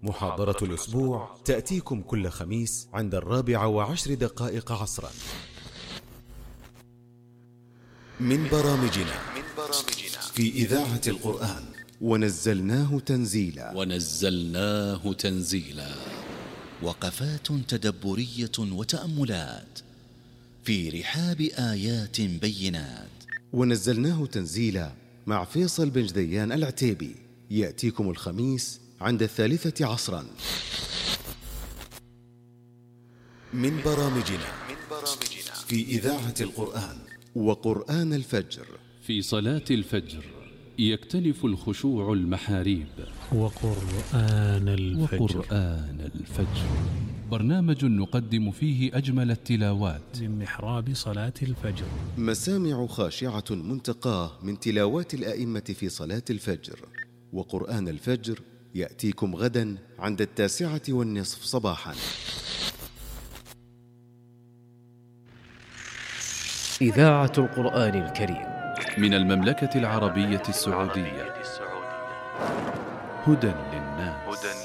محاضرة الأسبوع تأتيكم كل خميس عند 4:10 عصرا من برامجنا في إذاعة القرآن. ونزلناه تنزيلا. وقفات تدبرية وتأملات في رحاب آيات بينات. ونزلناه تنزيلا مع فيصل بن جديان العتيبي، يأتيكم الخميس عند 3 عصرا من برامجنا في إذاعة القرآن. وقرآن الفجر. في صلاة الفجر يكتنف الخشوع المحاريب. وقرآن الفجر برنامج نقدم فيه أجمل التلاوات من محراب صلاة الفجر. مسامع خاشعة منتقاه من تلاوات الأئمة في صلاة الفجر. وقرآن الفجر يأتيكم غدا عند 9:15 صباحا. إذاعة القرآن الكريم من المملكة العربية السعودية. هدى للناس.